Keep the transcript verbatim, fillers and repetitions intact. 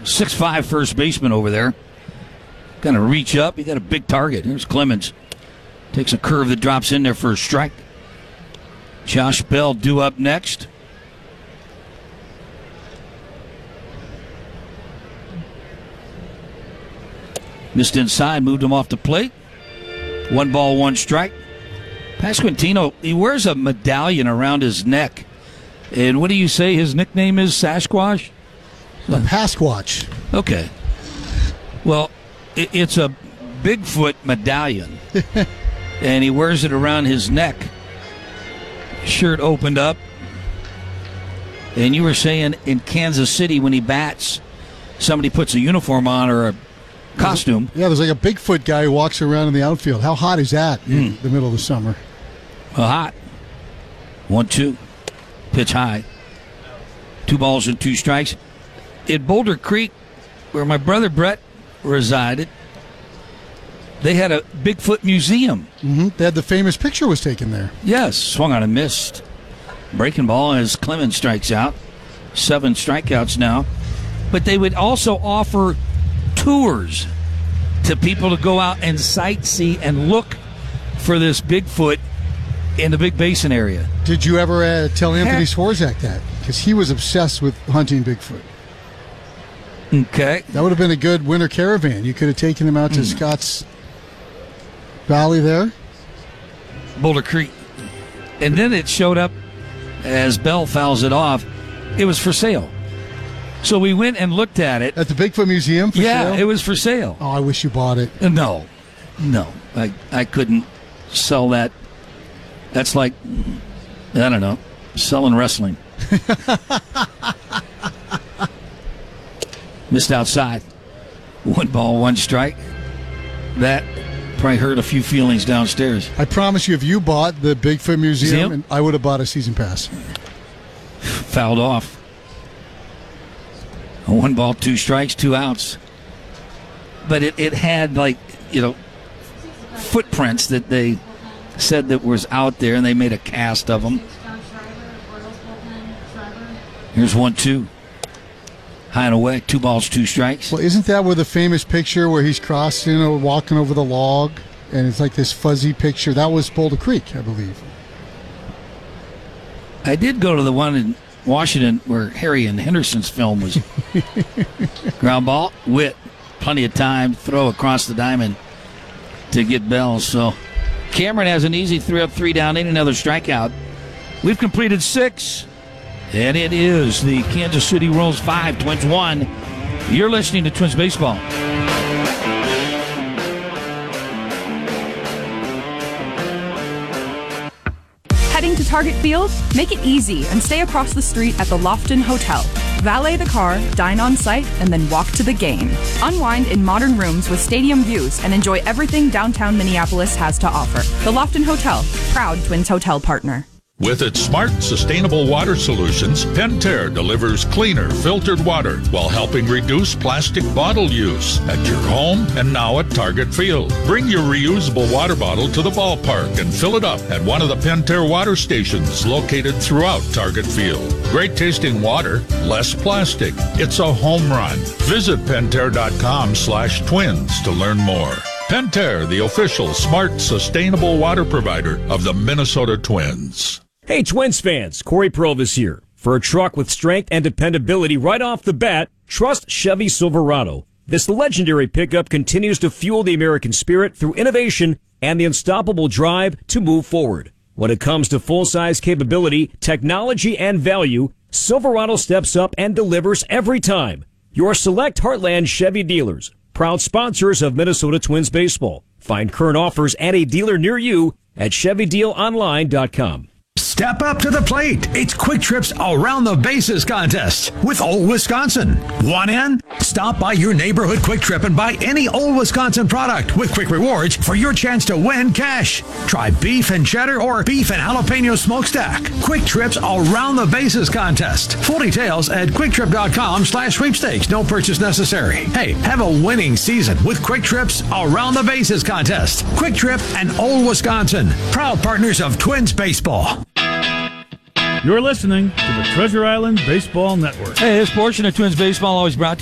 six five first baseman over there. Going to reach up. He got a big target. Here's Clemens. Takes a curve that drops in there for a strike. Josh Bell due up next. Missed inside, moved him off the plate. One ball, one strike. Pasquantino, he wears a medallion around his neck. And what do you say his nickname is, Sasquatch? The Pasquatch. Okay. Well, it, it's a Bigfoot medallion. And he wears it around his neck. Shirt opened up. And you were saying in Kansas City when he bats, somebody puts a uniform on or a costume. Yeah, there's like a Bigfoot guy who walks around in the outfield. How hot is that in Mm. the middle of the summer? Well, hot. One, two. Pitch high. Two balls and two strikes. In Boulder Creek, where my brother Brett resided, they had a Bigfoot museum. Mm-hmm. They had the famous picture was taken there. Yes, swung on and missed. Breaking ball as Clemens strikes out. Seven strikeouts now. But they would also offer tours to people to go out and sightsee and look for this Bigfoot in the Big Basin area. Did you ever uh, tell Anthony Heck. Swarzak that? Because he was obsessed with hunting Bigfoot. Okay. That would have been a good winter caravan. You could have taken him out to Mm. Scotts Valley there. Boulder Creek. And then it showed up as Bell fouls it off. It was for sale. So we went and looked at it. At the Bigfoot Museum for yeah, sale? it was for sale. Oh, I wish you bought it. No. No. I, I couldn't sell that. That's like, I don't know, selling wrestling. Missed outside. One ball, one strike. That probably hurt a few feelings downstairs. I promise you, if you bought the Bigfoot Museum, Museum? and I would have bought a season pass. Fouled off. A one ball, two strikes, two outs. But it, it had, like, you know, footprints that they said that was out there, and they made a cast of them. Here's one, two. High and away, two balls, two strikes. Well, isn't that where the famous picture where he's crossing or walking over the log, and it's like this fuzzy picture? That was Boulder Creek, I believe. I did go to the one in Washington where Harry and Henderson's film was. Ground ball, Witt, plenty of time, throw across the diamond to get Bell. So Cameron has an easy three up, three down, ain't another strikeout. We've completed six. And it is the Kansas City Royals five, Twins one. You're listening to Twins Baseball. Heading to Target Field? Make it easy and stay across the street at the Lofton Hotel. Valet the car, dine on site, and then walk to the game. Unwind in modern rooms with stadium views and enjoy everything downtown Minneapolis has to offer. The Lofton Hotel, proud Twins Hotel partner. With its smart, sustainable water solutions, Pentair delivers cleaner, filtered water while helping reduce plastic bottle use at your home and now at Target Field. Bring your reusable water bottle to the ballpark and fill it up at one of the Pentair water stations located throughout Target Field. Great tasting water, less plastic. It's a home run. Visit Pentair.com slash twins to learn more. Pentair, the official smart, sustainable water provider of the Minnesota Twins. Hey, Twins fans, Corey Purvis here. For a truck with strength and dependability right off the bat, trust Chevy Silverado. This legendary pickup continues to fuel the American spirit through innovation and the unstoppable drive to move forward. When it comes to full-size capability, technology, and value, Silverado steps up and delivers every time. Your select Heartland Chevy dealers, proud sponsors of Minnesota Twins baseball. Find current offers at a dealer near you at Chevy Deal Online dot com. Step up to the plate. It's Quick Trip's Around the Bases contest with Old Wisconsin. Want in? Stop by your neighborhood Quick Trip and buy any Old Wisconsin product with Quick Rewards for your chance to win cash. Try beef and cheddar or beef and jalapeno smokestack. Quick Trip's Around the Bases contest. Full details at quicktrip.com slash sweepstakes. No purchase necessary. Hey, have a winning season with Quick Trip's Around the Bases contest. Quick Trip and Old Wisconsin, proud partners of Twins baseball. You're listening to the Treasure Island Baseball Network. Hey, this portion of Twins Baseball always brought to